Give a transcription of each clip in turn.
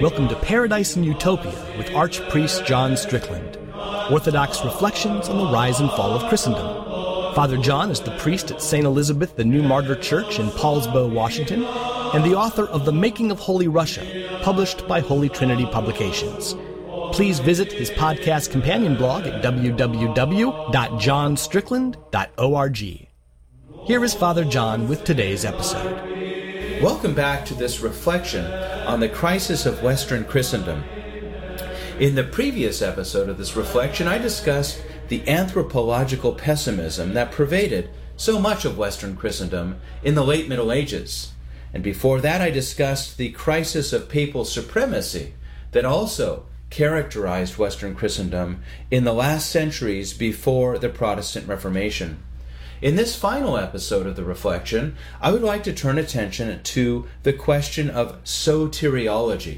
Welcome to Paradise and Utopia with Archpriest John Strickland, Orthodox reflections on the rise and fall of Christendom. Father John is the priest at St. Elizabeth the New Martyr Church in Paulsbo, Washington, and the author of The Making of Holy Russia, published by Holy Trinity Publications. Please visit his podcast companion blog at www.johnstrickland.org. Here is Father John with today's episode. Welcome back to this reflection on the crisis of Western Christendom. In the previous episode of this reflection, I discussed the anthropological pessimism that pervaded so much of Western Christendom in the late Middle Ages. And before that, I discussed the crisis of papal supremacy that also characterized Western Christendom in the last centuries before the Protestant Reformation. In this final episode of the reflection, I would like to turn attention to the question of soteriology.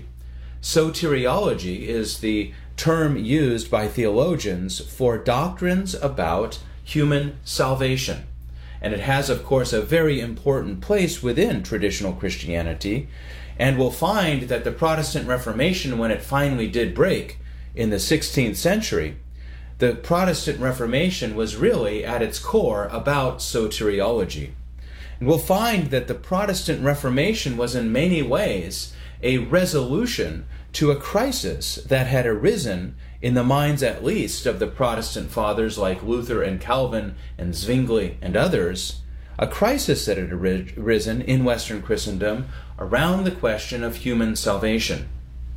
Soteriology is the term used by theologians for doctrines about human salvation. And it has, of course, a very important place within traditional Christianity. And we'll find that the Protestant Reformation, when it finally did break in the 16th century, the Protestant Reformation was really, at its core, about soteriology. And we'll find that the Protestant Reformation was in many ways a resolution to a crisis that had arisen in the minds, at least, of the Protestant fathers like Luther and Calvin and Zwingli and others, a crisis that had arisen in Western Christendom around the question of human salvation.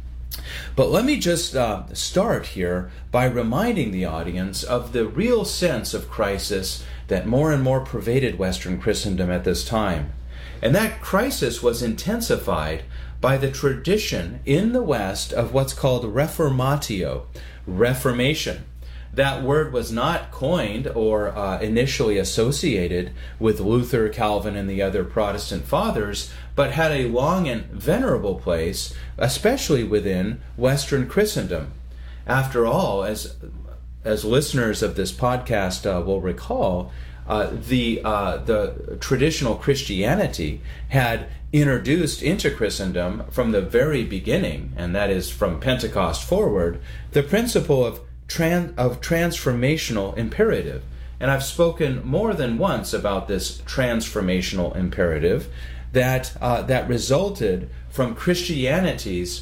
But let me just start here by reminding the audience of the real sense of crisis that more and more pervaded Western Christendom at this time. And that crisis was intensified by the tradition in the West of what's called reformatio, reformation. That word was not coined or initially associated with Luther, Calvin, and the other Protestant fathers, but had a long and venerable place, especially within Western Christendom. After all, as listeners of this podcast will recall, the traditional Christianity had introduced into Christendom from the very beginning, and that is from Pentecost forward, the principle of transformational imperative. And I've spoken more than once about this transformational imperative that resulted from Christianity's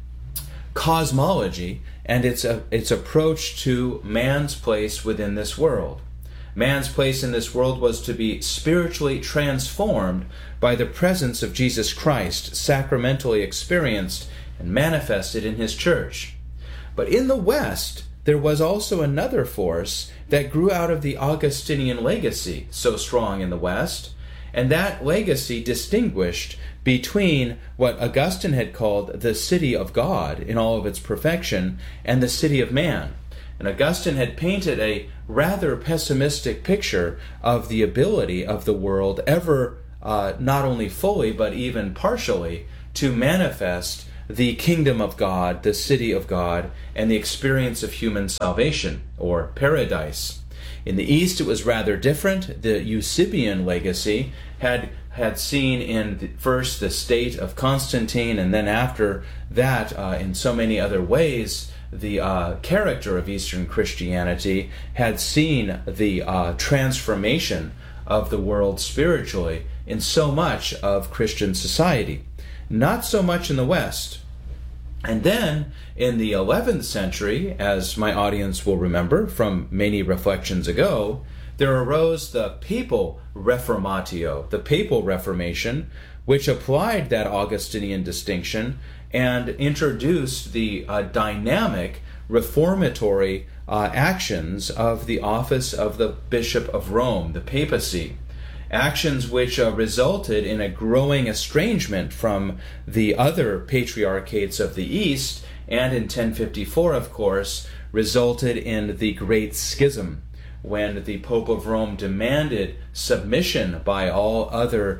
cosmology and its approach to man's place within this world. Man's place in this world was to be spiritually transformed by the presence of Jesus Christ, sacramentally experienced and manifested in His church. But in the West, there was also another force that grew out of the Augustinian legacy, so strong in the West, and that legacy distinguished between what Augustine had called the city of God in all of its perfection and the city of man. And Augustine had painted a rather pessimistic picture of the ability of the world ever, not only fully, but even partially, to manifest the kingdom of God, the city of God, and the experience of human salvation, or paradise. In the East, it was rather different. The Eusebian legacy had seen in first the state of Constantine, and then after that, in so many other ways, the character of Eastern Christianity had seen the transformation of the world spiritually in so much of Christian society. Not so much in the West. And then, in the 11th century, as my audience will remember from many reflections ago, there arose the papal reformatio, the papal Reformation, which applied that Augustinian distinction and introduced the dynamic reformatory actions of the office of the Bishop of Rome, the papacy. Actions which resulted in a growing estrangement from the other patriarchates of the East, and in 1054, of course, resulted in the Great Schism, when the Pope of Rome demanded submission by all other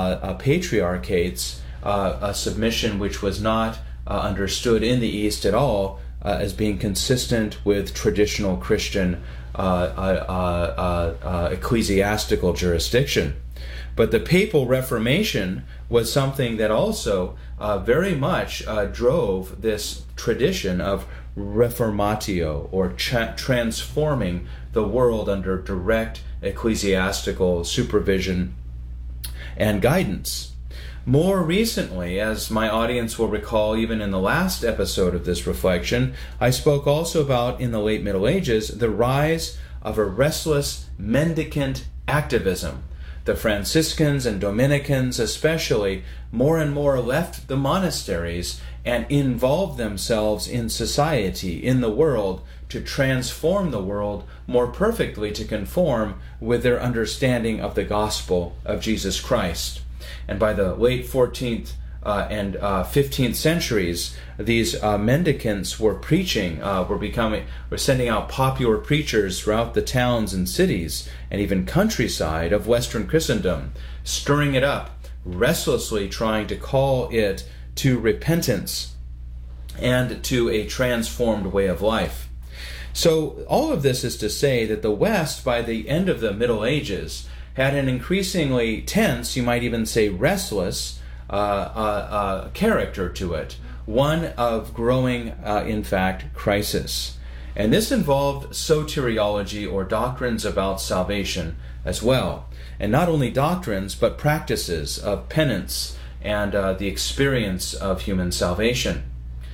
patriarchates, a submission which was not understood in the East at all as being consistent with traditional Christian ecclesiastical jurisdiction. But the papal Reformation was something that also very much drove this tradition of reformatio, or transforming the world under direct ecclesiastical supervision and guidance. More recently, as my audience will recall even in the last episode of this reflection, I spoke also about, in the late Middle Ages, the rise of a restless mendicant activism. The Franciscans and Dominicans especially more and more left the monasteries and involved themselves in society, in the world, to transform the world more perfectly to conform with their understanding of the gospel of Jesus Christ. And by the late 14th and 15th centuries, these mendicants were preaching, were sending out popular preachers throughout the towns and cities and even countryside of Western Christendom, stirring it up, restlessly trying to call it to repentance and to a transformed way of life. So all of this is to say that the West, by the end of the Middle Ages, had an increasingly tense, you might even say restless, character to it, one of growing, in fact, crisis. And this involved soteriology, or doctrines about salvation, as well. And not only doctrines, but practices of penance and the experience of human salvation.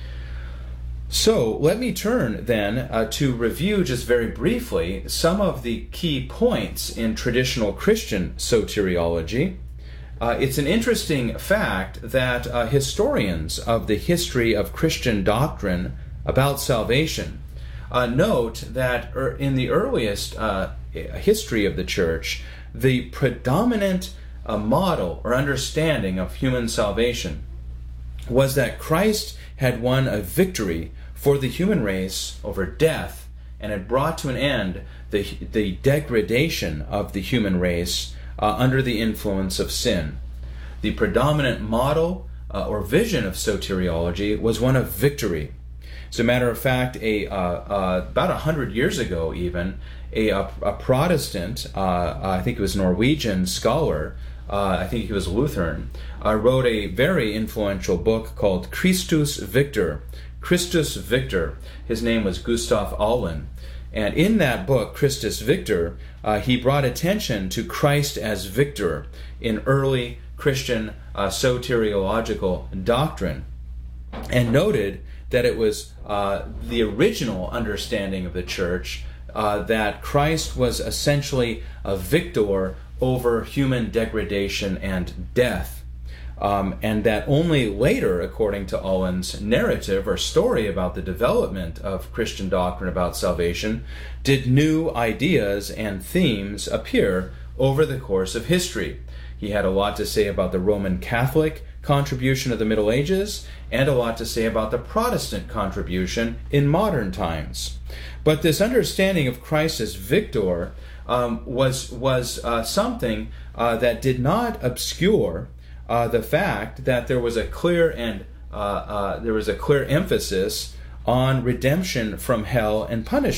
So let me turn then to review just very briefly some of the key points in traditional Christian soteriology. It's an interesting fact that historians of the history of Christian doctrine about salvation note that in the earliest history of the Church, the predominant model or understanding of human salvation was that Christ had won a victory for the human race over death and had brought to an end the degradation of the human race under the influence of sin. The predominant model or vision of soteriology was one of victory. As a matter of fact, about 100 years ago even, a Protestant, I think it was Norwegian scholar, I think he was Lutheran, wrote a very influential book called Christus Victor. Christus Victor. His name was Gustav Aulin. And in that book, Christus Victor, he brought attention to Christ as victor in early Christian soteriological doctrine, and noted that it was the original understanding of the Church that Christ was essentially a victor over human degradation and death. And that only later, according to Aulin's narrative or story about the development of Christian doctrine about salvation, did new ideas and themes appear over the course of history. He had a lot to say about the Roman Catholic contribution of the Middle Ages and a lot to say about the Protestant contribution in modern times. But this understanding of Christ as victor was something that did not obscure the fact that there was a clear emphasis on redemption from hell and punishment.